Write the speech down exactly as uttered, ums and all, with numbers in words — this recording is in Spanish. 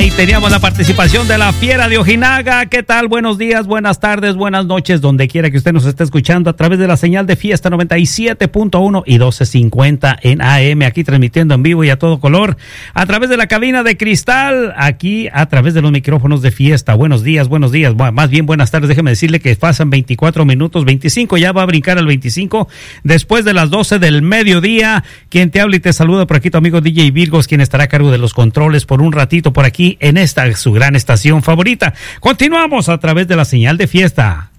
Ahí teníamos la participación de la Fiera de Ojinaga. ¿Qué tal? Buenos días, buenas tardes, buenas noches, donde quiera que usted nos esté escuchando a través de la señal de Fiesta noventa y siete punto uno y doce cincuenta en A M, aquí transmitiendo en vivo y a todo color, a través de la cabina de cristal, aquí a través de los micrófonos de Fiesta. Buenos días, buenos días, bueno, más bien buenas tardes. Déjeme decirle que pasan veinticuatro minutos, veinticinco, ya va a brincar al veinticinco, después de las doce del mediodía. Quien te habla y te saluda por aquí, tu amigo D J Virgos, quien estará a cargo de los controles por un ratito por aquí en esta su gran estación favorita. Continuamos a través de la señal de Fiesta.